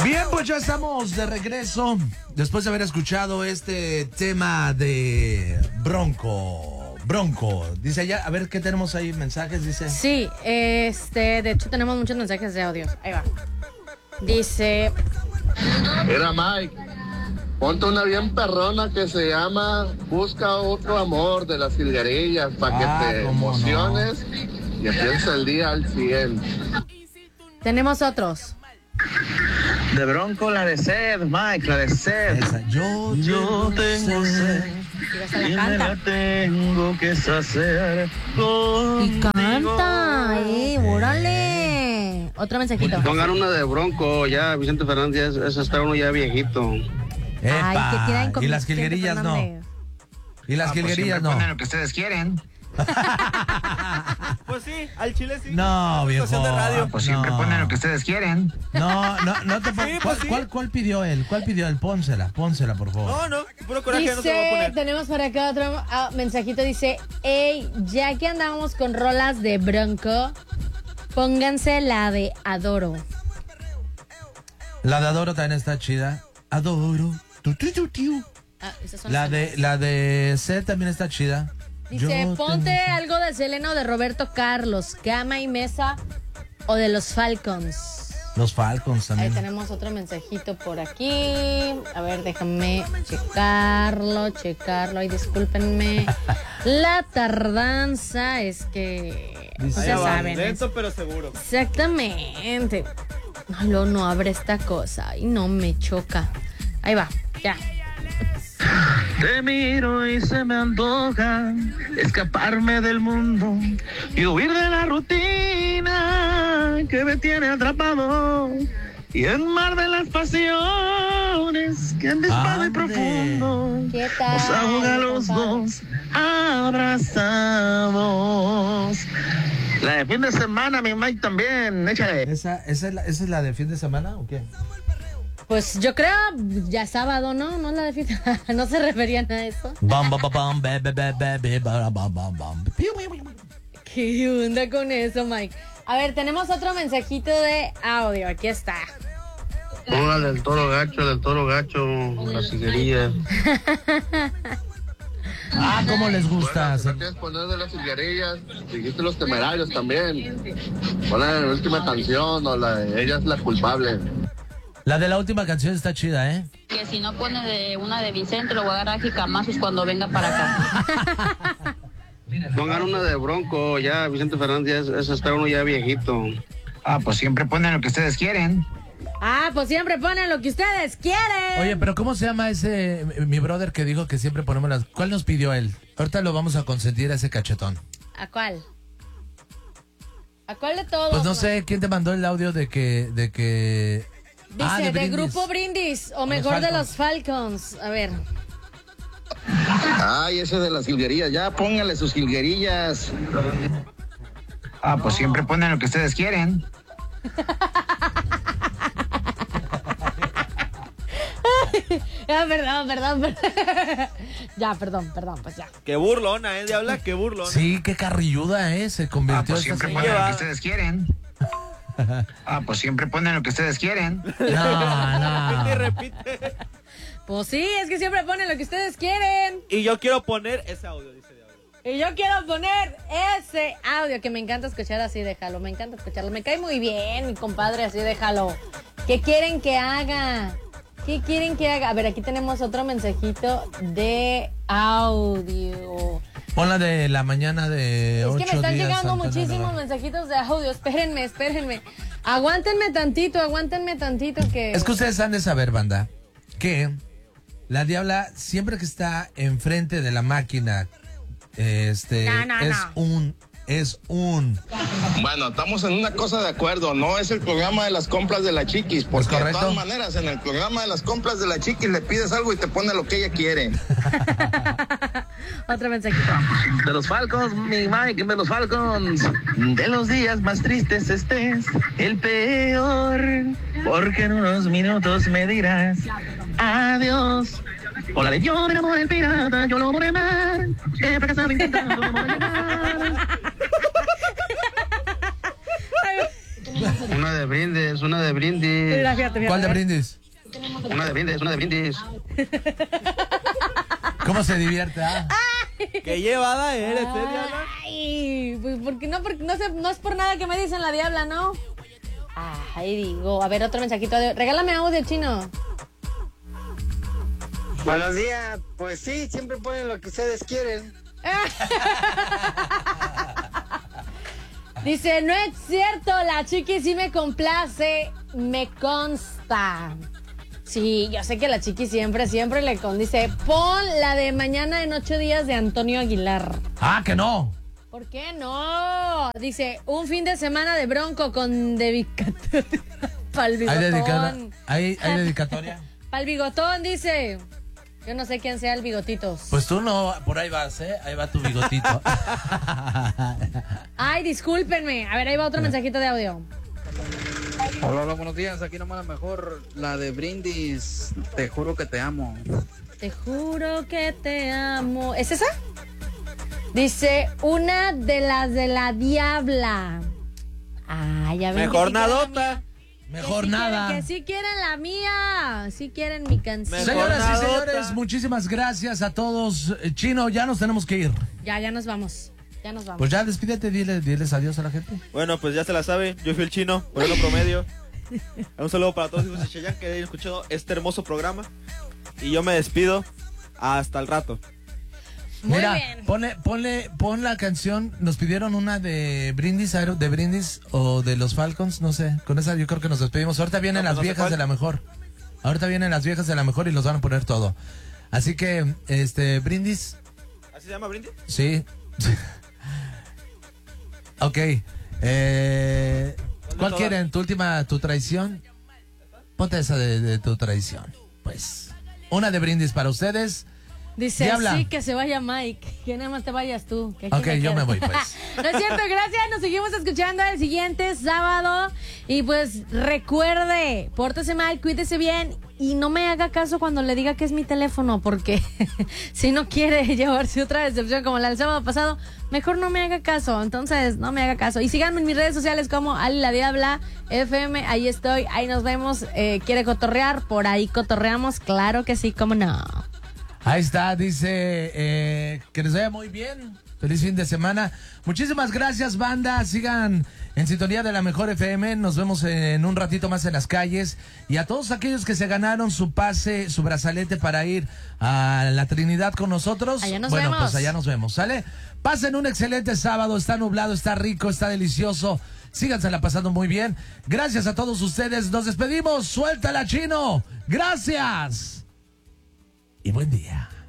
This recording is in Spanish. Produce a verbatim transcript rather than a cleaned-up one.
Bien, pues ya estamos de regreso después de haber escuchado este tema de Bronco. Bronco. Dice allá, a ver qué tenemos ahí, mensajes, dice. Sí, este, de hecho tenemos muchos mensajes de audio. Ahí va. Dice... Era Mike. Ponte una bien perrona que se llama Busca Otro Amor de las Jilguerillas para Ah, que te cómo emociones y empieces el día al cien. Tenemos otros. De Bronco, la de Sed, Mike, la de Sed. Esa, yo, Yo tengo sed Y esa y la me la canta. tengo que saciar Y contigo. canta, eh, órale. Otro mensajito. Pongan una de Bronco, ya Vicente Fernández, eso está uno ya viejito. Epa. Ay, que tiran con Y las Vicente jilguerillas no. Fernández. Y las Ah, pues jilguerillas siempre no. ponen lo que ustedes quieren. Pues sí, al chile sí. No, viejo. Estación de radio. Ah, pues siempre No. ponen lo que ustedes quieren. No, no, no te pon- Sí, ¿Cuál, pues sí. cuál, cuál pidió él? ¿Cuál pidió él? Pónsela, pónsela, por favor. No, no, puro coraje no se lo va a Dice, poner. tenemos por acá otro ah, mensajito, dice, hey, ya que andamos con rolas de Bronco, pónganse la de Adoro. La de Adoro también está chida. Adoro. Tu, tu, tu, tu. Ah, esas son La las de, la de C también está chida. Dice, Yo ponte tengo- algo de Selena o de Roberto Carlos, Cama y Mesa o de los Falcons. Los Falcons Ahí también. tenemos otro mensajito por aquí. A ver, déjame checarlo, checarlo. Ay, discúlpenme. La tardanza es que... Pues Dice- ya Allá va, saben. lento pero seguro. Exactamente. Ay, no, no abre esta cosa. Y no me choca. Ahí va, ya. Te miro y se me antoja escaparme del mundo y huir de la rutina que me tiene atrapado y en mar de las pasiones que han dispado y Ande. profundo ¿Qué tal? nos ahoga a los compadre? dos abrazados. La de fin de semana, mi Mike también, échale. ¿Esa, esa, es la, ¿Esa es la de fin de semana o qué? Pues yo creo ya sábado, ¿no? No la de fiesta. No se referían a eso. Bam, bam, bam, bam, be, be, be, be, be, bam, bam, bam, bam. Piu, piu, piu. ¿Qué onda con eso, Mike? A ver, tenemos otro mensajito de audio. Aquí está. Una del Toro Gacho, del Toro Gacho, la Jilguerillas. Ah, ¿cómo les gusta? Bueno, si no quieres poner de las Jilguerillas, dijiste Los Temerarios también. Pon la última canción o la de Ella es la culpable. La de la última canción está chida, ¿eh? Que si no pone de una de Vicente, lo voy a agarrar a jicamazos cuando venga para acá. Pongan una de Bronco, ya Vicente Fernández, eso está uno ya viejito. Ah, pues siempre ponen lo que ustedes quieren. Ah, pues siempre ponen lo que ustedes quieren. Oye, pero ¿cómo se llama ese, mi brother que dijo que siempre ponemos las... ¿Cuál nos pidió él? Ahorita lo vamos a consentir a ese cachetón. ¿A cuál? ¿A cuál de todos? Pues no sé, ¿quién te mandó el audio de que... de que... Dice, Ah, de, Brindis. Grupo Brindis, o los mejor de Falcons. los Falcons. A ver. Ay, ese de las Jilguerillas, ya póngale sus Jilguerillas. Ah, pues siempre ponen lo que ustedes quieren. Ah, perdón, perdón, perdón. Ya, perdón, perdón, pues ya. Qué burlona, ¿eh? Diabla, qué burlona. Sí, qué carrilluda, ¿eh? Se Ah, convirtió pues esta siempre señora. ponen lo señora. que ustedes quieren. Ah, pues siempre ponen lo que ustedes quieren. No, Repite y no. repite. Pues sí, es que siempre ponen lo que ustedes quieren. Y yo quiero poner ese audio, dice de audio. Y yo quiero poner ese audio que me encanta escuchar así, déjalo. Me encanta escucharlo. Me cae muy bien, mi compadre, así, déjalo. ¿Qué quieren que haga? ¿Qué quieren que haga? A ver, aquí tenemos otro mensajito de audio. Pon la de la mañana de Es ocho que me están días llegando Santana muchísimos Rosa. mensajitos de audio. Espérenme, espérenme. Aguántenme tantito, aguántenme tantito que... Es que ustedes han de saber, banda, que la Diabla siempre que está enfrente de la máquina, este, No, no, es no. un, es un... Bueno, estamos en una cosa de acuerdo, no es el programa de las compras de la Chiquis, porque de correcto. todas maneras en el programa de las compras de la Chiquis le pides algo y te pone lo que ella quiere. Otro mensajito. De los Falcons, mi Mike, de los Falcons. De los días más tristes estés, el peor. Porque en unos minutos me dirás adiós. O la de yo me enamoré del pirata, yo lo voy a amar. He fracasado intentando llegar. Una de brindis, una de brindis. Mira, fíjate, fíjate. ¿Cuál de brindis? Una de brindis, una de brindis. ¿Cómo se divierte, ah? Qué llevada eres, ¿eh, Diabla? Ay, pues porque no, porque no, sé, no es por nada que me dicen la Diabla, ¿no? Ay, digo, a ver, otro mensajito. De... Regálame audio, Chino. Buenos días. Pues sí, siempre ponen lo que ustedes quieren. Dice, no es cierto, la chiqui sí me complace, me consta. Sí, yo sé que la chiqui siempre, siempre le con... Dice, pon la de Mañana en ocho días de Antonio Aguilar. Ah, que no. ¿Por qué no? Dice, un fin de semana de Bronco con dedicatoria pa'l ¿Hay, bigotón. dedicada, ¿hay, hay dedicatoria? Pa'l bigotón, dice. Yo no sé quién sea el bigotitos. Pues tú no, por ahí vas, ¿eh? Ahí va tu bigotito. Ay, discúlpenme. A ver, ahí va otro mensajito de audio. Hola, hola, buenos días. Aquí nomás la mejor, la de brindis. Te juro que te amo. Te juro que te amo. ¿Es esa? Dice, una de las de la Diabla. Ay, ya ven. Mejor que sí quieren la nadota. mía. Mejor Que sí nada. quieren- que sí quieren la mía. Sí quieren mi canción. Mejor Señoras y nadota. señores, muchísimas gracias a todos. Eh, Chino, ya nos tenemos que ir. Ya, ya nos vamos. Ya nos vamos. Pues ya despídete, dile, diles adiós a la gente. Bueno, pues ya se la sabe. Yo fui el Chino, por lo promedio. Un saludo para todos los hijos de Cheyenne que hayan escuchado este hermoso programa. Y yo me despido. Hasta el rato. Muy Mira, bien. ponle, ponle, pon la canción. Nos pidieron una de Brindis, Aero- de Brindis o de los Falcons, no sé. Con esa yo creo que nos despedimos. Ahorita vienen No, las pues no sé viejas cuál. de la mejor. Ahorita vienen las viejas de la mejor y los van a poner todo. Así que, este, Brindis, ¿Así se llama Brindis? sí. Ok. Eh, ¿Cuál todas? quieren? ¿Tu última, tu traición? Ponte esa de, de tu traición. Pues, una de Brindis para ustedes. Dice, Diabla. sí, que se vaya Mike. Que nada más te vayas tú. Que aquí Ok, yo quedo. me voy, pues. No es cierto, gracias. Nos seguimos escuchando el siguiente sábado. Y pues recuerde, pórtese mal, cuídese bien. Y no me haga caso cuando le diga que es mi teléfono. Porque si no quiere llevarse otra decepción como la del sábado pasado, mejor no me haga caso. Entonces, no me haga caso. Y síganme en mis redes sociales como Ali la Diabla F M. Ahí estoy, ahí nos vemos. Eh, ¿Quiere cotorrear? Por ahí cotorreamos. Claro que sí, cómo no. Ahí está, dice eh, que les vaya muy bien. Feliz fin de semana. Muchísimas gracias, banda. Sigan en sintonía de la mejor F M. Nos vemos en un ratito más en las calles. Y a todos aquellos que se ganaron su pase, su brazalete para ir a la Trinidad con nosotros. Allá nos bueno, vemos. pues allá nos vemos, ¿sale? Pasen un excelente sábado. Está nublado, está rico, está delicioso. Sígansela pasando muy bien. Gracias a todos ustedes. Nos despedimos. Suéltala, Chino. Gracias. Y buen día.